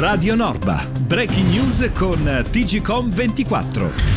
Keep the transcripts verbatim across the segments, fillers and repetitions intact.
Radio Norba, breaking news con T G Com ventiquattro.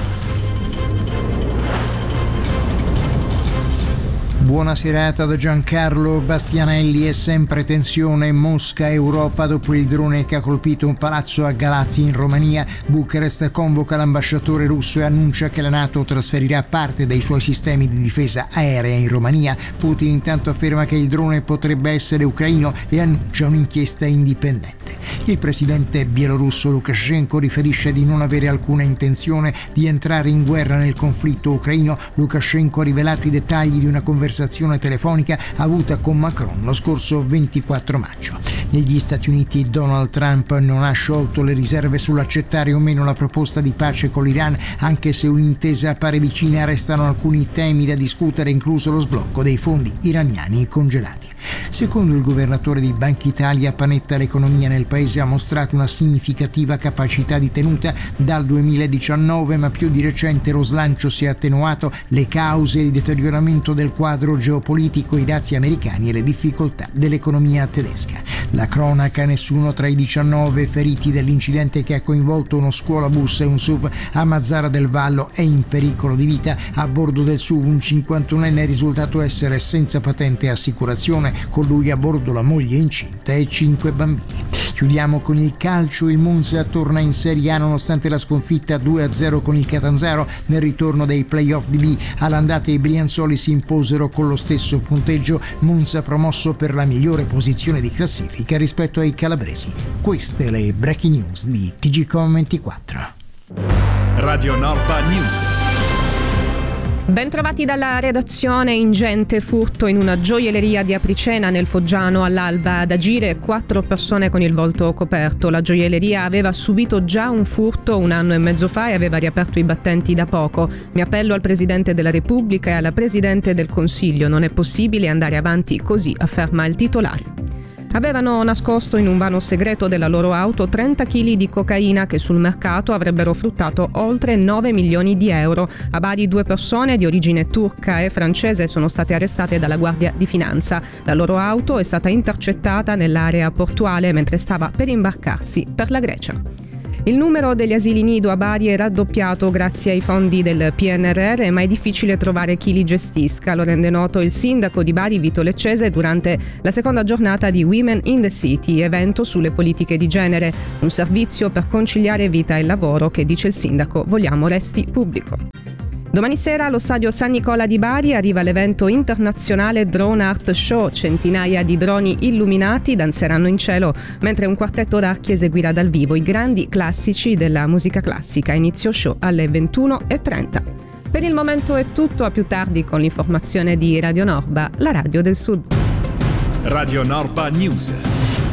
Buona serata da Giancarlo Bastianelli. È sempre tensione Mosca-Europa dopo il drone che ha colpito un palazzo a Galați in Romania. Bucarest convoca l'ambasciatore russo e annuncia che la NATO trasferirà parte dei suoi sistemi di difesa aerea in Romania. Putin intanto afferma che il drone potrebbe essere ucraino e annuncia un'inchiesta indipendente. Il presidente bielorusso Lukashenko riferisce di non avere alcuna intenzione di entrare in guerra nel conflitto ucraino. Lukashenko ha rivelato i dettagli di una conversazione telefonica avuta con Macron lo scorso ventiquattro maggio. Negli Stati Uniti Donald Trump non ha sciolto le riserve sull'accettare o meno la proposta di pace con l'Iran, anche se un'intesa appare vicina. Restano alcuni temi da discutere, incluso lo sblocco dei fondi iraniani congelati. Secondo il governatore di Banca Italia Panetta, l'economia nel paese ha mostrato una significativa capacità di tenuta dal duemiladiciannove, ma più di recente lo slancio si è attenuato. Le cause: il deterioramento del quadro geopolitico, i dazi americani e le difficoltà dell'economia tedesca. La cronaca: nessuno tra i diciannove feriti dell'incidente che ha coinvolto uno scuolabus e un S U V a Mazara del Vallo è in pericolo di vita. A bordo del S U V un cinquantunenne è risultato essere senza patente e assicurazione, con lui a bordo la moglie incinta e cinque bambini. Chiudiamo con il calcio. Il Monza torna in Serie A nonostante la sconfitta due a zero con il Catanzaro. Nel ritorno dei playoff di B all'andata i brianzoli si imposero con lo stesso punteggio. Monza promosso per la migliore posizione di classifica rispetto ai calabresi. Queste le breaking news di T G Com ventiquattro. Radio Norba News. Ben trovati dalla redazione. Ingente furto in una gioielleria di Apricena nel Foggiano all'alba. Ad agire quattro persone con il volto coperto. La gioielleria aveva subito già un furto un anno e mezzo fa e aveva riaperto i battenti da poco. Mi appello al Presidente della Repubblica e alla Presidente del Consiglio. Non è possibile andare avanti così, afferma il titolare. Avevano nascosto in un vano segreto della loro auto trenta chili di cocaina che sul mercato avrebbero fruttato oltre nove milioni di euro. A Bari due persone di origine turca e francese sono state arrestate dalla Guardia di Finanza. La loro auto è stata intercettata nell'area portuale mentre stava per imbarcarsi per la Grecia. Il numero degli asili nido a Bari è raddoppiato grazie ai fondi del P N R R, ma è difficile trovare chi li gestisca. Lo rende noto il sindaco di Bari, Vito Leccese, durante la seconda giornata di Women in the City, evento sulle politiche di genere, un servizio per conciliare vita e lavoro che, dice il sindaco, vogliamo resti pubblico. Domani sera allo stadio San Nicola di Bari arriva l'evento internazionale Drone Art Show. Centinaia di droni illuminati danzeranno in cielo mentre un quartetto d'archi eseguirà dal vivo i grandi classici della musica classica. Inizio show alle ventuno e trenta. Per il momento è tutto, a più tardi con l'informazione di Radio Norba, la radio del Sud. Radio Norba News.